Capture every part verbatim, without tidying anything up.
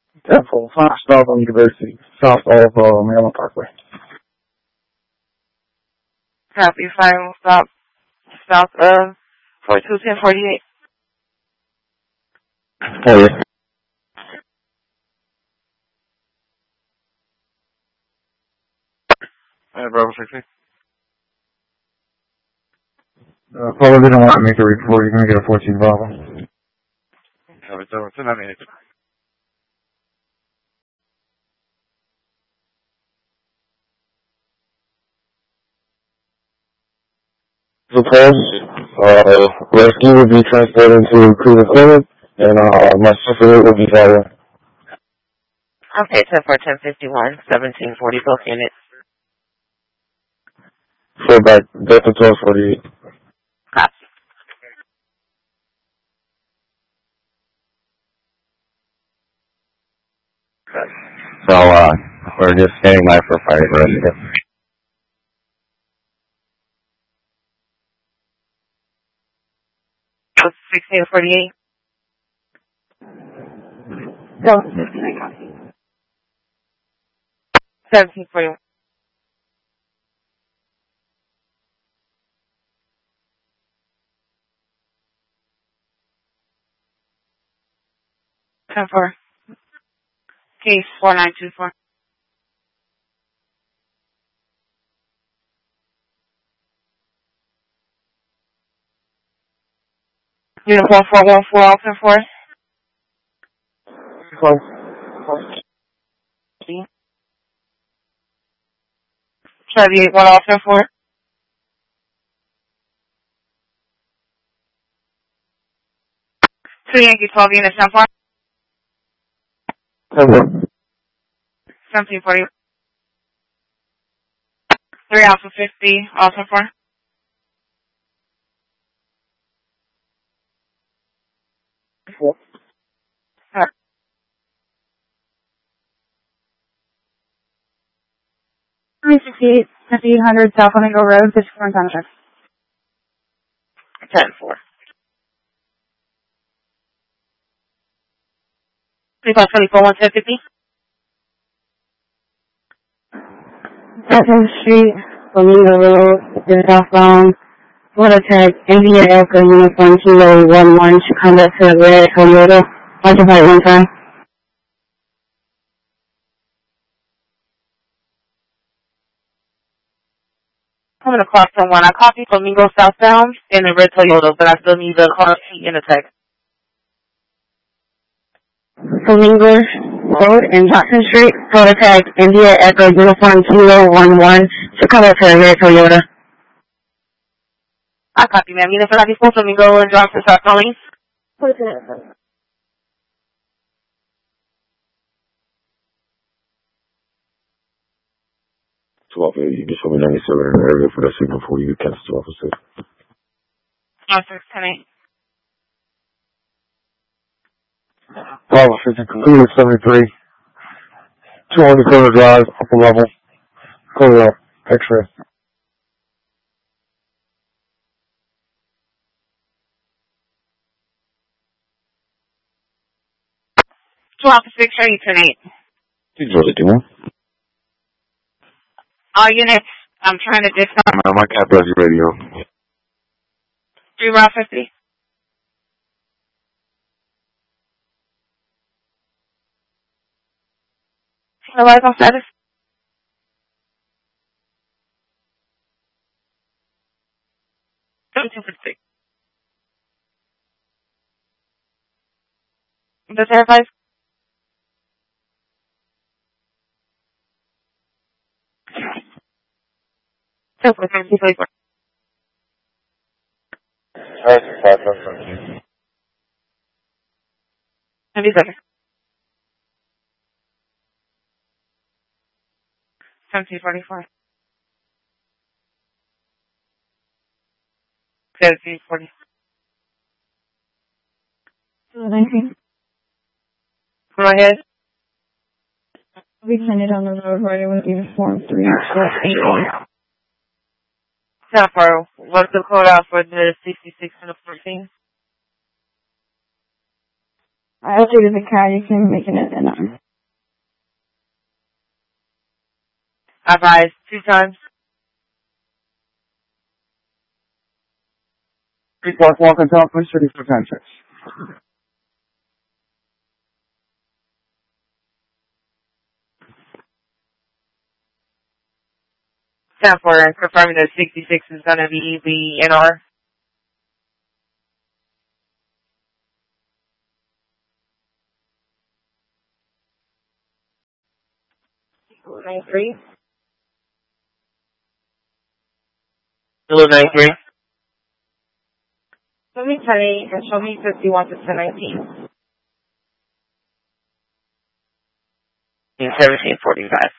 ten four, five stop on University, south of uh, Maryland Parkway. Copy, final stop south of forty-two ten forty-eight. Oh, yeah. Alright, Bravo sixty. Uh, Paula didn't want to make a report. You're going to get a fourteen Bravo. Copy, seven two nine eight. Suppose, uh, rescue would be transported into Cleveland Clinic, and uh, my sister would be following. Okay, ten four ten fifty-one, seventeen forty, both units. So back, back to twelve forty-eight. Copy. So, uh, we're just standing by for fire rescue. sixteen forty-eight. Go. seventeen forty-one. ten four. Case four nine two four. Uniform four one four, all ten four. Charlie eight one, all ten four. Two Yankee twelve units, ten four. seventeen forty. Three Alpha fifty, all ten four. Four. three sixty-eight, fifty-eight hundred South Flamingo Road, Fishburne Contract. ten four. three five twenty-four, one ten fifty. Jackson Street, Flamingo Road, is southbound. What attack, India Echo Uniform Kilo one one, should come back to the red Toyota. Occupy one time. Coming across someone. I copy Flamingo southbound in a red Toyota, but I still need the car seat in the text. Flamingo Road and Jackson Street, road attack, India Echo Uniform Kilo one one, should come back to the red Toyota. I copy, ma'am. You know, for like Flamingo and Johnson South Calling. twelve eighty, you can show me ninety-seven in the area for that signal before you catch the officer. Oh, six ten eight. Bravo fifty, Cleveland seventy-three. two hundred Corner Drive, upper level. Corner up, X-ray. Two Alpha six, are you ten eight? You know what to do. All units, I'm trying to discount. My cap has your radio. three Route fifty. The light on status. seventeen fifty. The terrifies. So for seventeen forty-four. Maybe better. seventeen forty-four. seventeen forty. nineteen. Go ahead. We send it on the road right with uniform three eight one. Sapphire, what's the code out for the sixty-six and the fourteen? I updated the car, you can make it in. I advised two times. Three Clark Walker, California City for context. Time for confirming that sixty-six is going to be the N R. ninety-three. Blue ninety-three. Show me ten eight and show me fifty-one to ten nineteen. And seventeen forty-five.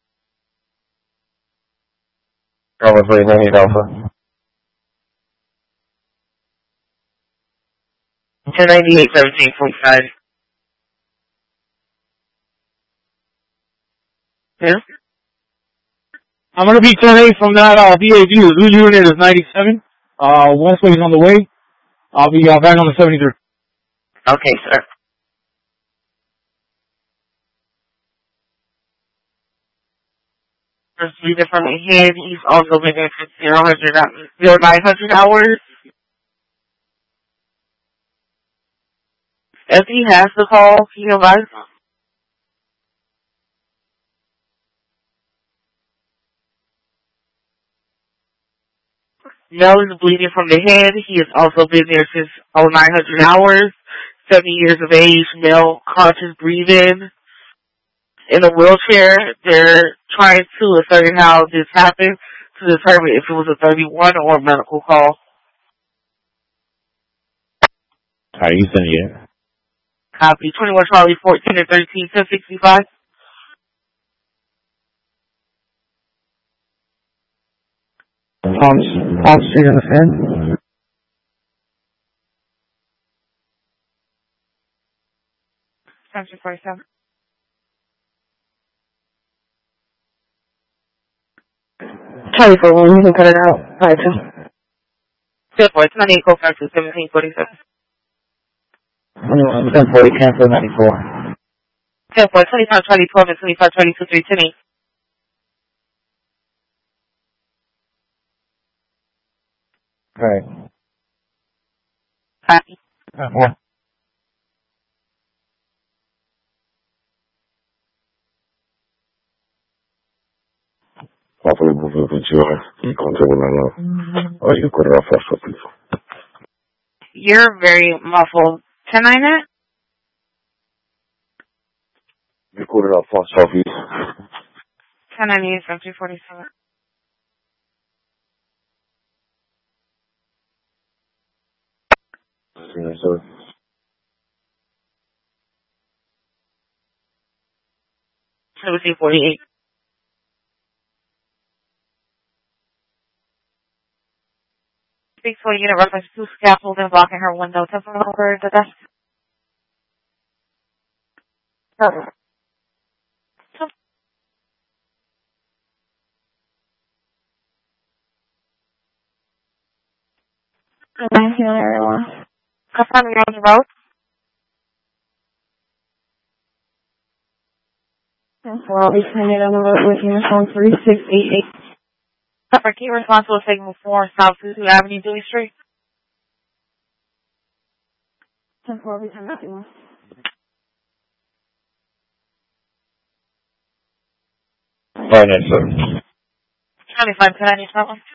Bravo three ninety Alpha. ten ninety-eight, seventeen forty-five. Yeah? I'm going to be ten eight from that uh, V A D. The new unit is ninety-seven. Uh, Westway's on the way. I'll be uh, back on the seventy-three. Okay, sir. First reader from ahead, he's also been there for zero nine hundred hours. If he has to call, he advises. Mel is bleeding from the head. He has also been there since nine hundred hours. seventy years of age. Male, conscious breathing. In a wheelchair. They're trying to ascertain how this happened to determine if it was a thirty-one or a medical call. How are you sending it? Copy. twenty-one Charlie fourteen and thirteen ten sixty-five. Palm, Palm Street on the fan. Section forty-seven. Charlie for one, you can cut it out. Five two. Step four, twenty-eight, go back to seventeen forty-seven. ten forty, cancel ninety-four. Step four, twenty-five, twenty, twelve, and twenty-five, twenty-two, three, ten, eight. Right. Copy. Yeah. Hopefully we'll be with you in contact with them. Or you could refer for people. You're very muffled. Can I net? You could refer for people. Can I need section forty-seven? Yes, sir. seventeen forty-eight. Speaks for unit reference to scaffolding blocking her window. Temple over the desk. Perfect. nineteen on everyone. Confirm you're on the road. Well, I'll be sending it on the road with uniform three six eight eight. Confirm key responsible signal four South Suzu Avenue, Dewey Street. ten four, I'll be sending it to Finance, sir. twenty-five, can I need that one?